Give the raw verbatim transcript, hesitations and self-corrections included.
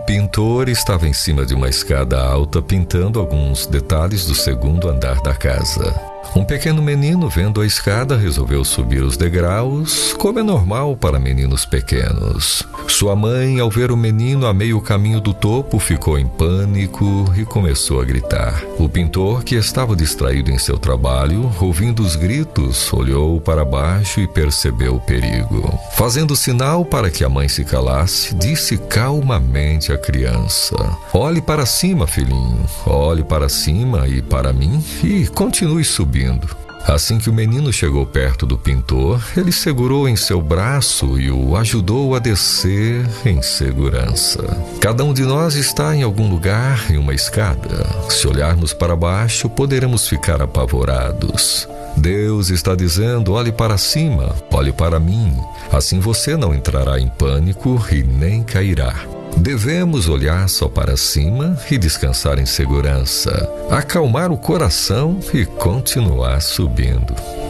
pintor estava em cima de uma escada alta pintando alguns detalhes do segundo andar da casa. Um pequeno menino, vendo a escada, resolveu subir os degraus, como é normal para meninos pequenos. Sua mãe, ao ver o menino a meio caminho do topo, ficou em pânico e começou a gritar. O pintor, que estava distraído em seu trabalho, ouvindo os gritos, olhou para baixo e percebeu o perigo. Fazendo sinal para que a mãe se calasse, disse calmamente à criança: "Olhe para cima, filhinho, olhe para cima e para mim e continue subindo." Assim que o menino chegou perto do pintor, ele segurou em seu braço e o ajudou a descer em segurança. Cada um de nós está em algum lugar em uma escada. Se olharmos para baixo, poderemos ficar apavorados. Deus está dizendo: olhe para cima, olhe para mim. Assim você não entrará em pânico e nem cairá. Devemos olhar só para cima e descansar em segurança, acalmar o coração e continuar subindo.